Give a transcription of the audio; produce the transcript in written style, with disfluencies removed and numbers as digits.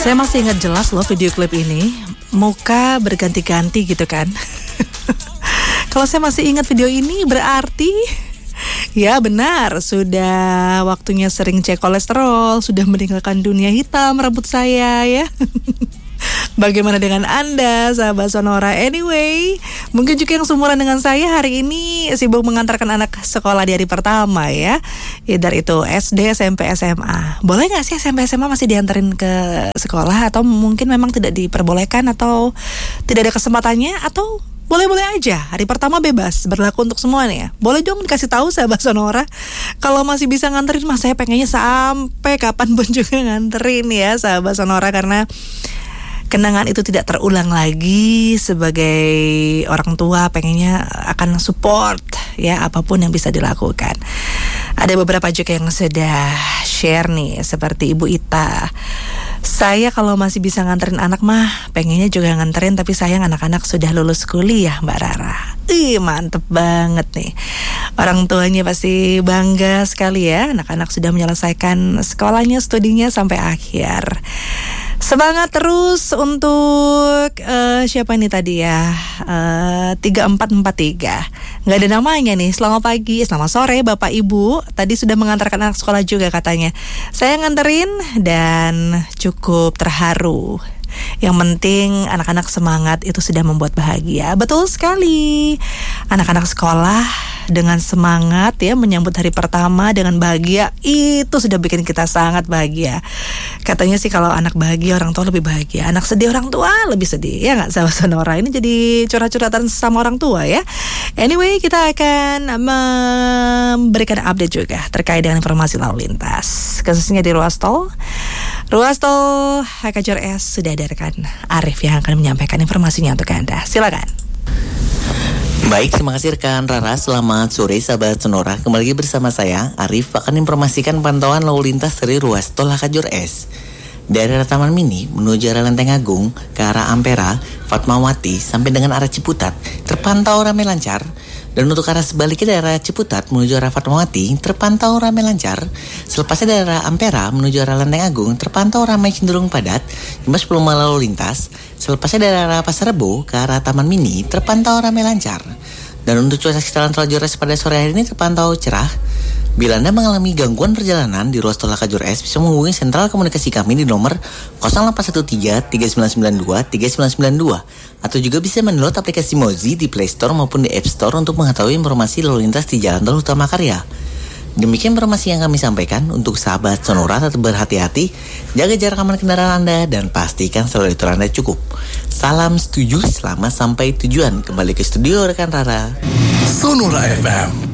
Saya masih ingat jelas loh video klip ini. Muka berganti-ganti gitu kan. Kalau saya masih ingat video ini berarti ya benar, sudah waktunya sering cek kolesterol, sudah meninggalkan dunia hitam rambut saya ya. Bagaimana dengan Anda, sahabat Sonora? Anyway, mungkin juga yang seumuran dengan saya hari ini sibuk mengantarkan anak sekolah di hari pertama ya. Either itu SD, SMP, SMA. Boleh gak sih SMP, SMA masih diantarin ke sekolah? Atau mungkin memang tidak diperbolehkan atau tidak ada kesempatannya? Atau boleh-boleh aja, hari pertama bebas, berlaku untuk semua nih ya. Boleh dong dikasih tahu sahabat Sonora. Kalau masih bisa nganterin mah saya pengennya sampai kapanpun juga nganterin ya sahabat Sonora. Karena kenangan itu tidak terulang lagi. Sebagai orang tua pengennya akan support ya apapun yang bisa dilakukan. Ada beberapa juga yang sudah share nih, seperti Ibu Ita. Saya kalau masih bisa nganterin anak mah pengennya juga nganterin, tapi sayang anak-anak sudah lulus kuliah Mbak Rara. Mantep banget nih. Orang tuanya pasti bangga sekali ya, anak-anak sudah menyelesaikan sekolahnya, studinya sampai akhir. Semangat terus untuk siapa ini tadi ya, 3443. Gak ada namanya nih. Selamat pagi, selamat sore Bapak Ibu. Tadi sudah mengantarkan anak sekolah juga katanya. Saya nganterin dan cukup terharu. Yang penting anak-anak semangat itu sudah membuat bahagia. Betul sekali. Anak-anak sekolah dengan semangat ya menyambut hari pertama dengan bahagia, itu sudah bikin kita sangat bahagia. Katanya sih kalau anak bahagia orang tua lebih bahagia, anak sedih orang tua lebih sedih. Ya nggak sahabat Sonora? Ini jadi curhat-curhatan sama orang tua ya. Anyway, kita akan memberikan update juga terkait dengan informasi lalu lintas, khususnya di ruas tol. Ruas tol Hakajur S sudah ada rekan Arif yang akan menyampaikan informasinya untuk Anda. Silakan. Baik, terima kasih rekan Rara. Selamat sore sahabat Sonora. Kembali bersama saya Arif akan informasikan pantauan lalu lintas dari ruas tol Hakajur S. Dari arah Taman Mini menuju arah Lenteng Agung ke arah Ampera, Fatmawati sampai dengan arah Ciputat terpantau ramai lancar. Dan untuk arah sebaliknya dari arah Ciputat menuju arah Fatmawati terpantau ramai lancar. Selepasnya dari arah Ampera menuju arah Lenteng Agung terpantau ramai cenderung padat. Imbas belum lalu lintas. Selepasnya dari arah Pasar Rebo ke arah Taman Mini terpantau ramai lancar. Dan untuk cuaca sekitar Hakajur S pada sore hari ini terpantau cerah. Bila Anda mengalami gangguan perjalanan di ruas tol Hakajur S, bisa menghubungi sentral komunikasi kami di nomor 0813-3992-3992 atau juga bisa mendownload aplikasi Mozi di Play Store maupun di App Store untuk mengetahui informasi lalu lintas di Jalan Tol Utama Karya. Demikian informasi yang kami sampaikan. Untuk sahabat Sonora, tetap berhati-hati, jaga jarak aman kendaraan Anda, dan pastikan selalu itu Anda cukup. Salam setuju, selamat sampai tujuan. Kembali ke studio rekan Rara. Sonora FM